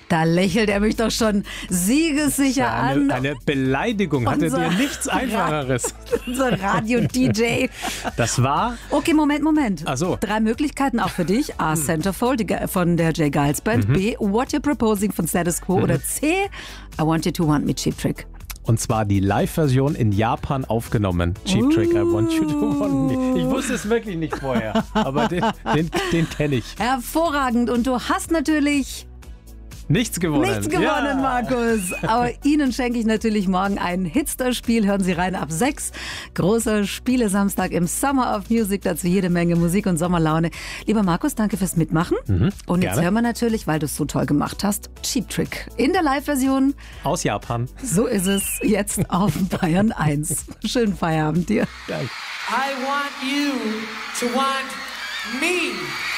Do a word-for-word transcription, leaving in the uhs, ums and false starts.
Da lächelt er mich doch schon siegessicher eine, an. Eine Beleidigung, hatte Unser dir nichts Einfacheres. Unser Radio-D J. Das war... Okay, Moment, Moment. Ach so. Drei Möglichkeiten auch für dich. A, Centerfold die Ge- von der Jay Giles Band. Mhm. B, What You're Proposing von Status Quo. Mhm. Oder C, I Want You to Want Me, Cheap Trick. Und zwar die Live-Version in Japan aufgenommen. Cheap Trick, I Want You to Want Me. Ich wusste es wirklich nicht vorher, aber den, den, den kenne ich. Hervorragend. Und du hast natürlich... Nichts gewonnen. Nichts gewonnen, ja. Markus. Aber Ihnen schenke ich natürlich morgen ein Hitster-Spiel. Hören Sie rein ab sechs. Großer Spielesamstag im Summer of Music. Dazu jede Menge Musik und Sommerlaune. Lieber Markus, danke fürs Mitmachen. Mhm, und jetzt gerne. hören wir natürlich, weil du es so toll gemacht hast, Cheap Trick in der Live-Version. Aus Japan. So ist es jetzt auf Bayern eins. Schönen Feierabend dir. Danke. I want you to want me.